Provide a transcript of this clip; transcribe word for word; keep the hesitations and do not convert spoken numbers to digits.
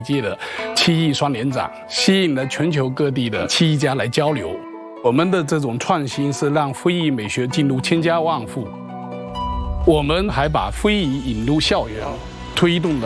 届的七艺双年展，吸引了全球各地的七艺家来交流。我们的这种创新是让非遗美学进入千家万户。我们还把非遗引入校园，推动了